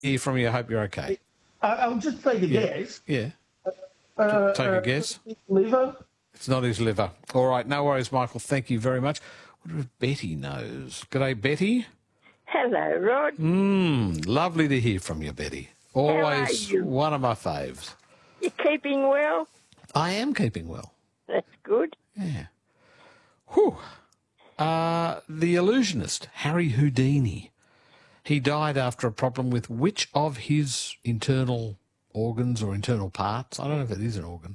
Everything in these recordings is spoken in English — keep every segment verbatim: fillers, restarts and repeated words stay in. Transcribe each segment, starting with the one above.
hear from you. I hope you're okay. Uh, I'll just take a Yeah. guess. Yeah. Uh, Take a uh, guess. Liver? It's not his liver. All right, no worries, Michael. Thank you very much. I wonder if Betty knows. G'day, Betty. Hello, Rod. Mmm, lovely to hear from you, Betty. Always you? one of my faves. You keeping well? I am keeping well. That's good. Yeah. Whew. Uh, the illusionist, Harry Houdini. He died after a problem with which of his internal organs or internal parts? I don't know if it is an organ.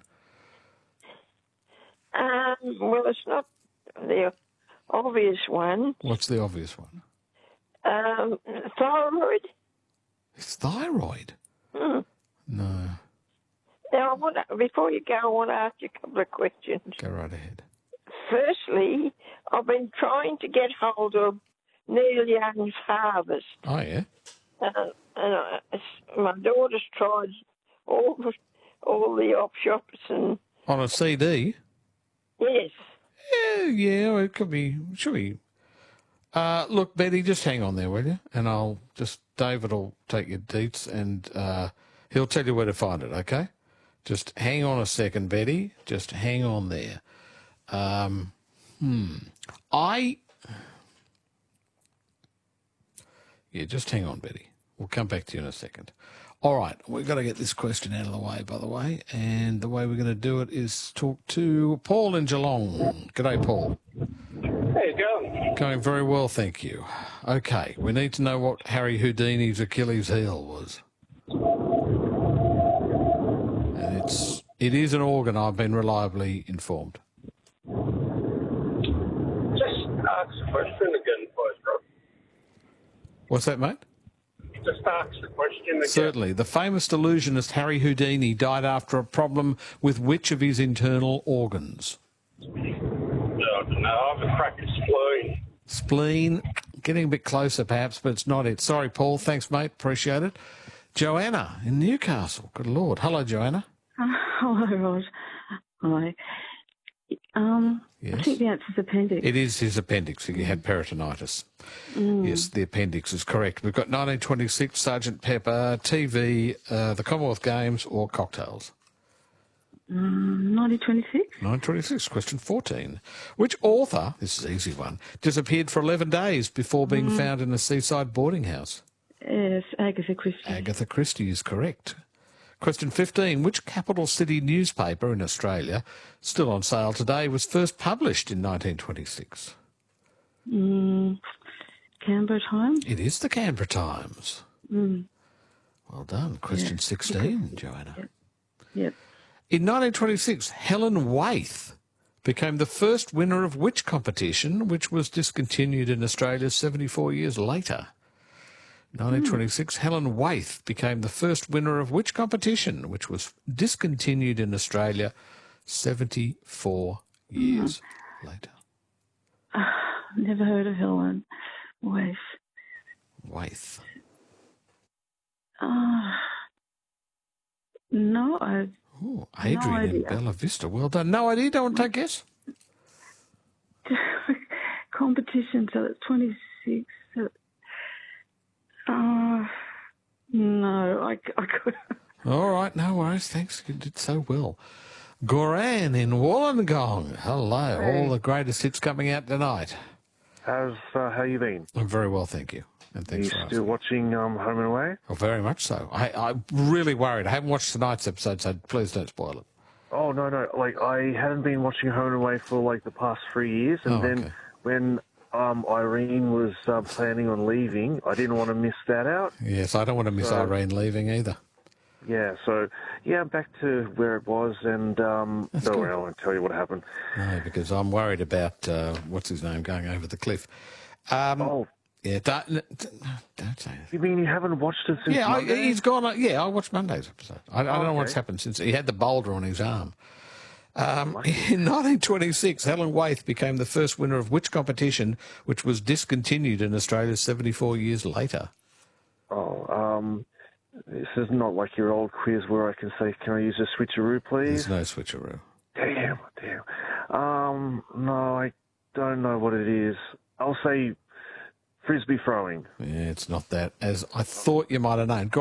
Um, well, it's not the obvious one. What's the obvious one? Um, thyroid. It's thyroid. Hmm. No. Now, I want to, before you go, I want to ask you a couple of questions. Go right ahead. Firstly, I've been trying to get hold of Neil Young's Harvest. Oh, yeah? Uh, and I, my daughter's tried all the, all the op shops and... On a C D? Yes. Yeah, yeah, it could be, should be. Uh, look, Betty, just hang on there, will you? And I'll just, David will take your deets and uh, he'll tell you where to find it, okay? Just hang on a second, Betty. Just hang on there. Um, hmm. I... Yeah, just hang on, Betty. We'll come back to you in a second. All right, we've got to get this question out of the way, by the way, and the way we're going to do it is talk to Paul in Geelong. G'day, Paul. How you going? Going very well, thank you. Okay, we need to know what Harry Houdini's Achilles heel was. And it's, it is an organ, I've been reliably informed. Just ask the question again, please, Rob. What's that, mate? Just ask the question again. Certainly. The famous illusionist Harry Houdini died after a problem with which of his internal organs? No, I don't know. I have a cracked spleen. Spleen. Getting a bit closer, perhaps, but it's not it. Sorry, Paul. Thanks, mate. Appreciate it. Joanna in Newcastle. Good Lord. Hello, Joanna. Uh, hello, Rod. Hi. Um, Yes. I think the answer is appendix. It is his appendix. He had peritonitis. Mm. Yes, the appendix is correct. We've got nineteen twenty-six, Sergeant Pepper, T V, uh, the Commonwealth Games, or cocktails. Mm, nineteen twenty-six? nineteen twenty-six, question fourteen. Which author, this is an easy one, disappeared for eleven days before being Mm. found in a seaside boarding house? Yes, Agatha Christie. Agatha Christie is correct. Question fifteen. Which capital city newspaper in Australia, still on sale today, was first published in nineteen twenty-six? Mm, Canberra Times? It is the Canberra Times. Mm. Well done. Question Yeah. sixteen, Joanna. Yep. Yep. In nineteen twenty-six, Helen Waith became the first winner of which competition, which was discontinued in Australia seventy-four years later? nineteen twenty-six, Helen Waith became the first winner of which competition, which was discontinued in Australia seventy-four years later? Uh, never heard of Helen Waith. Waith. Uh, no, I... Ooh, Adrian No in idea. Bella Vista. Well done. No idea. Don't want to take a guess? competition, so it's twenty-six. So, uh, no, I, I couldn't. All right, no worries. Thanks. You did so well. Goran in Wollongong. Hello. Hey. All the greatest hits coming out tonight. How's uh, how you been? I'm very well, thank you. And Are thanks you for still asking. watching um, Home and Away? Oh, very much so. I, I'm really worried. I haven't watched tonight's episode, so please don't spoil it. Oh no, no. Like I hadn't been watching Home and Away for like the past three years, and Oh, then okay. when um, Irene was uh, planning on leaving, I didn't want to miss that out. Yes, I don't want to miss So- Irene leaving either. Yeah, so yeah, back to where it was, and um, That's no, good. I won't tell you what happened. No, because I'm worried about, uh, what's his name, going over the cliff. Um, Oh, Yeah, don't, don't say anything. you mean you haven't watched it since Yeah, I, Monday? he's gone. Yeah, I watched Monday's episode. I, I don't know Okay. what's happened since. He had the boulder on his arm. Um, in nineteen twenty-six, Helen Waith became the first winner of which competition, which was discontinued in Australia seventy-four years later? Oh, um, this is not like your old quiz where I can say, "Can I use a switcheroo, please?" There's no switcheroo. Damn, damn. Um, no, I don't know what it is. I'll say frisbee throwing. Yeah, it's not that, as I thought you might have known.